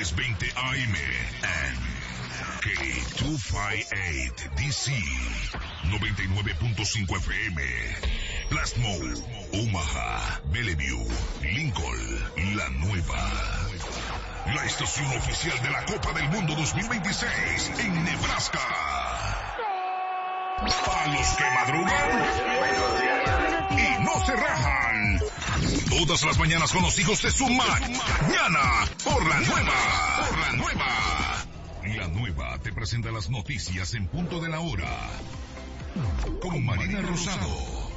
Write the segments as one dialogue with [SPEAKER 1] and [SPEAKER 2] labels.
[SPEAKER 1] 1020 AM and K258DC 99.5 FM. Plasmo, Omaha, Bellevue, Lincoln, La Nueva. La estación oficial de la Copa del Mundo 2026 en Nebraska. A los que madrugan y no se rajan. Todas las mañanas con los hijos de su mañana por La Nueva. Por La Nueva. La Nueva te presenta las noticias en punto de la hora. Con Marina Rosado.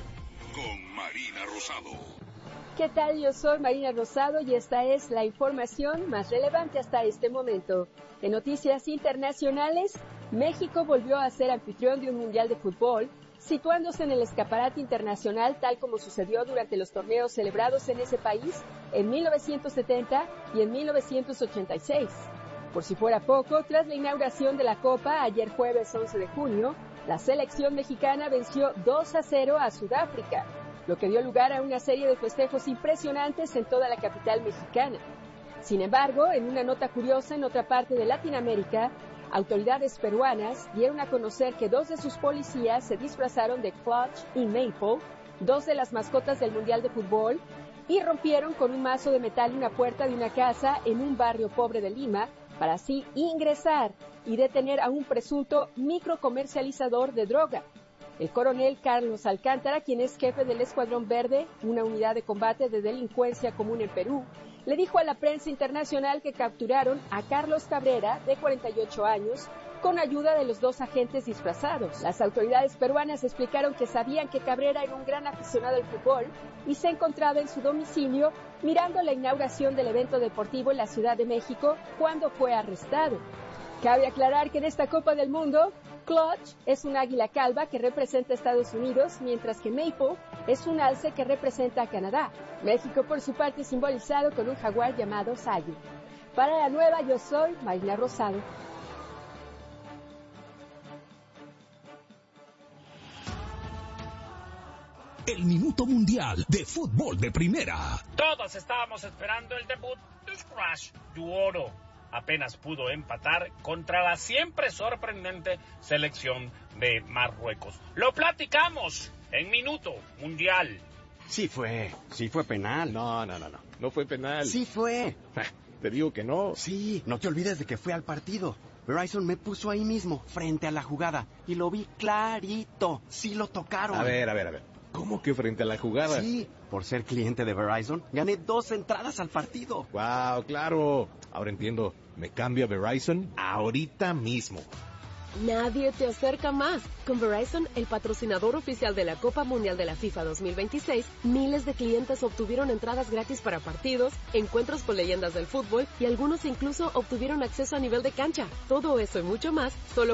[SPEAKER 2] ¿Qué tal? Yo soy Marina Rosado y esta es la información más relevante hasta este momento. En noticias internacionales, México volvió a ser anfitrión de un mundial de fútbol, situándose en el escaparate internacional tal como sucedió durante los torneos celebrados en ese país en 1970 y en 1986. Por si fuera poco, tras la inauguración de la Copa ayer jueves 11 de junio, la selección mexicana venció 2-0 a Sudáfrica, lo que dio lugar a una serie de festejos impresionantes en toda la capital mexicana. Sin embargo, en una nota curiosa en otra parte de Latinoamérica, autoridades peruanas dieron a conocer que 2 de sus policías se disfrazaron de Clutch y Maple, 2 de las mascotas del Mundial de Fútbol, y rompieron con un mazo de metal una puerta de una casa en un barrio pobre de Lima, para así ingresar y detener a un presunto microcomercializador de droga. El coronel Carlos Alcántara, quien es jefe del Escuadrón Verde, una unidad de combate de delincuencia común en Perú, le dijo a la prensa internacional que capturaron a Carlos Cabrera, de 48 años, con ayuda de los 2 agentes disfrazados. Las autoridades peruanas explicaron que sabían que Cabrera era un gran aficionado al fútbol y se encontraba en su domicilio mirando la inauguración del evento deportivo en la Ciudad de México cuando fue arrestado. Cabe aclarar que en esta Copa del Mundo, Clutch es un águila calva que representa a Estados Unidos, mientras que Maple es un alce que representa a Canadá. México, por su parte, simbolizado con un jaguar llamado Sayu. Para La Nueva, yo soy Marina Rosado.
[SPEAKER 3] El minuto mundial de fútbol de primera.
[SPEAKER 4] Todos estábamos esperando el debut de Crash Duoro. Apenas pudo empatar contra la siempre sorprendente selección de Marruecos. Lo platicamos en Minuto Mundial.
[SPEAKER 5] Sí fue penal.
[SPEAKER 6] No fue penal.
[SPEAKER 5] Sí fue.
[SPEAKER 6] Te digo que no.
[SPEAKER 5] Sí, no te olvides de que fue al partido. Verizon me puso ahí mismo, frente a la jugada, y lo vi clarito. Sí lo tocaron.
[SPEAKER 6] A ver. ¿Cómo que frente a la jugada?
[SPEAKER 5] Sí, por ser cliente de Verizon, gané 2 entradas al partido.
[SPEAKER 6] Wow, claro. Ahora entiendo. Me cambio a Verizon ahorita mismo.
[SPEAKER 7] Nadie te acerca más. Con Verizon, el patrocinador oficial de la Copa Mundial de la FIFA 2026, miles de clientes obtuvieron entradas gratis para partidos, encuentros con leyendas del fútbol y algunos incluso obtuvieron acceso a nivel de cancha. Todo eso y mucho más, solo